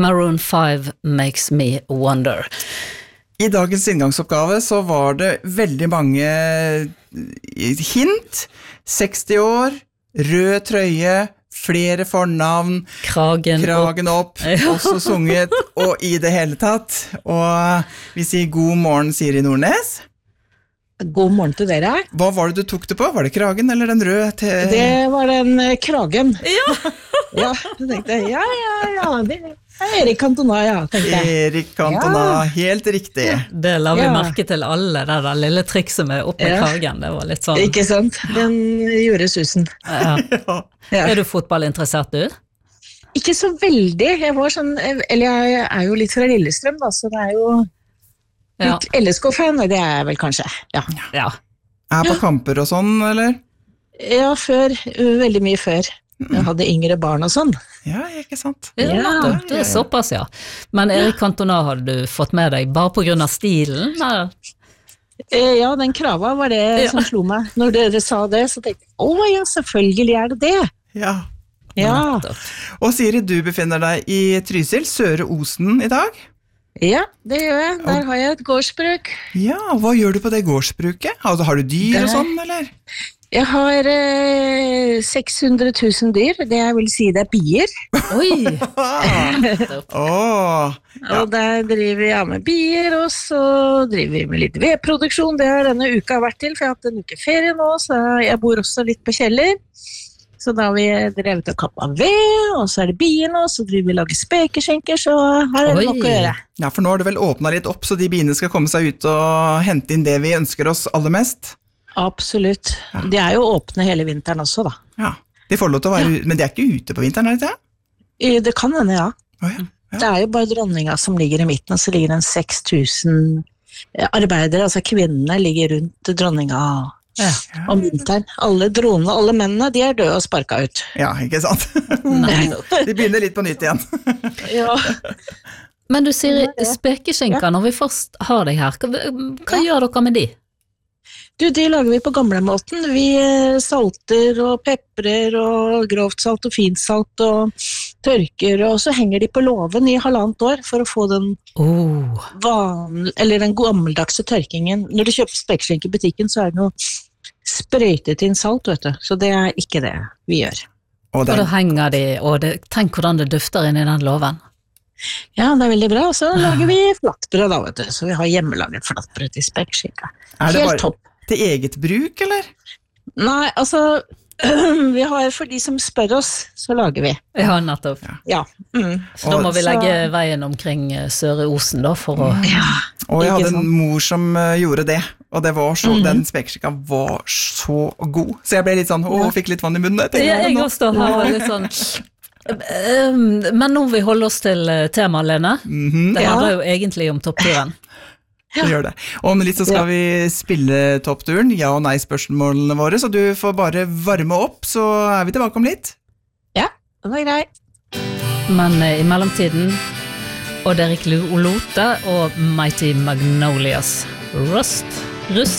Maroon 5 Makes Me Wonder. I dagens inngangsoppgave så var det veldig mange hint. 60 år, rød trøye, flere fornavn, kragen opp, også sunget, og i det hele tatt. Og vi sier god morgen, Siri Nordnes. God morgen til dere. Hva var det du tok det på? Var det kragen eller den røde? Det var den kragen. Ja. Ja, jeg tenkte, ja, det er Erik Cantona, tenkte jeg. Erik Cantona, helt riktig. Det la vi merke til alle, det der lille trikset med opp med kragen, det var litt sånn. Ikke sant, den gjorde susen. Ja. Er du fotballinteressert, du? Ikke så veldig, jeg er jo litt fra Lillestrøm da, så det er jo litt LSK-fan, det er jeg vel kanskje, ja. Er på kamper og sånn, eller? Ja, før, veldig mye før. Jeg hadde yngre barn og sånn. Ja, ikke sant. Ja, det er såpass, ja. Men Erik Cantona hadde du fått med deg, bare på grunn av stilen? Ja, den krava var det som slo meg. Når dere sa det, så tenkte jeg, selvfølgelig er det det. Ja. Og Siri, du befinner deg i Trysil, Søre Osen i dag? Ja, det gjør jeg. Der har jeg et gårdsbruk. Ja, hva gjør du på det gårdsbruket? Altså, har du dyr og sånn, eller? Jeg har 600 000 dyr, det jeg vil si det er bier. Oi! Og der driver jeg med bier, og så driver vi med litt vedproduksjon. Det har denne uka vært til, for jeg har hatt en uke ferie nå, så jeg bor også litt på Kjeller. Så da har vi drevet og kappet ved, og så er det biene, og så driver vi og lager spekeskjenker, så her er det nok å gjøre. Ja, for nå har det vel åpnet litt opp, så de biene skal komme seg ut og hente inn det vi ønsker oss aller mest. Absolutt. De er jo åpne hele vinteren også, da. Ja, de får lov til å være men de er ikke ute på vinteren, er det det? Det kan hende, ja. Det er jo bare dronninga som ligger i midten, og så ligger det 6000 arbeidere, altså kvinnene ligger rundt dronninga om vinteren. Alle dronene, alle mennene, de er døde og sparket ut. Ja, ikke sant? De begynner litt på nytt igjen. Ja. Men du sier spekeskjenker, når vi først har deg her, hva gjør dere med de? Du, de lager vi på gamlemåten. Vi salter og peprer og grovt salt og fint salt og tørker, og så henger de på låven i 1,5 år for å få den den gammeldagse tørkingen. Når du kjøper spekeskjenk i butikken, så er det noe sprøytet inn salt, vet du. Så det er ikke det vi gjør. Og da henger de, og tenk hvordan det dufter inn i den låven. Ja, det er veldig bra. Så lager vi flatbrød da, vet du. Så vi har hjemmelaget flatbrød til spekeskinka. Helt topp. Til eget bruk, eller? Nei, altså, vi har for de som spør oss, så lager vi. Ja, nettopp. Ja. Så da må vi legge veien omkring Søre Osen da, for å... Og jeg hadde en mor som gjorde det, og det var så, den spekeskinka var så god. Så jeg ble litt sånn, fikk litt vann i munnen. Jeg også var litt sånn... Men nå vi holder oss til temaet, Lene. Det handler jo egentlig om toppturen. Det gjør det. Og om litt så skal vi spille toppturen, ja- og nei-spørsmålene våre, så du får bare varme opp, så er vi tilbake om litt. Ja, det var greit. Men i mellomtiden, Odd Erik Olote og Mighty Magnolias Rust.